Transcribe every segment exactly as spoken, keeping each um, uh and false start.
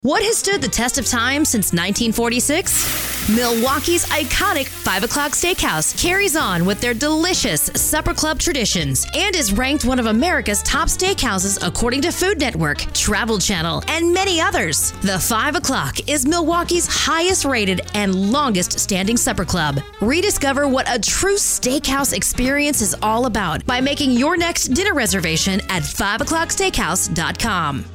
What has stood the test of time since nineteen forty-six? Milwaukee's iconic five o'clock Steakhouse carries on with their delicious supper club traditions and is ranked one of America's top steakhouses according to Food Network, Travel Channel, and many others. The five o'clock is Milwaukee's highest rated and longest standing supper club. Rediscover what a true steakhouse experience is all about by making your next dinner reservation at five o'clock steakhouse dot com.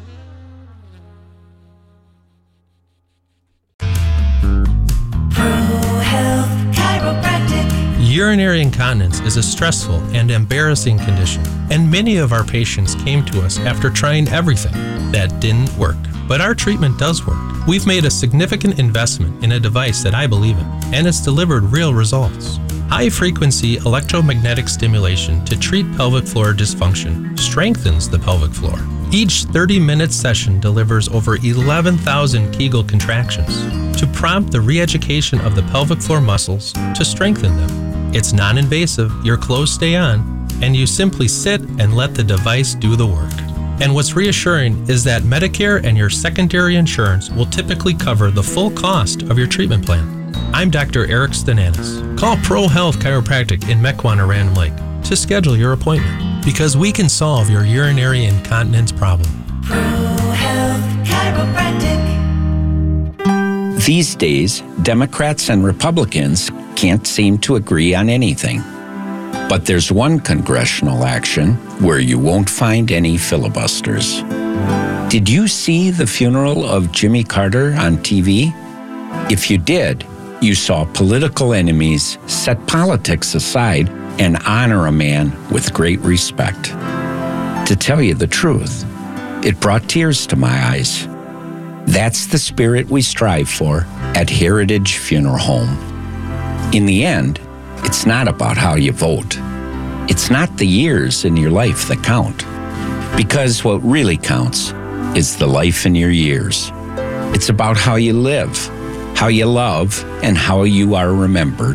Urinary incontinence is a stressful and embarrassing condition, and many of our patients came to us after trying everything. That didn't work, but our treatment does work. We've made a significant investment in a device that I believe in, and it's delivered real results. High-frequency electromagnetic stimulation to treat pelvic floor dysfunction strengthens the pelvic floor. Each thirty-minute session delivers over eleven thousand Kegel contractions to prompt the re-education of the pelvic floor muscles to strengthen them. It's non-invasive, your clothes stay on, and you simply sit and let the device do the work. And what's reassuring is that Medicare and your secondary insurance will typically cover the full cost of your treatment plan. I'm Doctor Eric Stananis. Call Pro Health Chiropractic in Mequon or Random Lake to schedule your appointment because we can solve your urinary incontinence problem. Pro Health Chiropractic. These days, Democrats and Republicans can't seem to agree on anything. But there's one congressional action where you won't find any filibusters. Did you see the funeral of Jimmy Carter on T V? If you did, you saw political enemies set politics aside and honor a man with great respect. To tell you the truth, it brought tears to my eyes. That's the spirit we strive for at Heritage Funeral Home. In the end, it's not about how you vote. It's not the years in your life that count. Because what really counts is the life in your years. It's about how you live, how you love, and how you are remembered.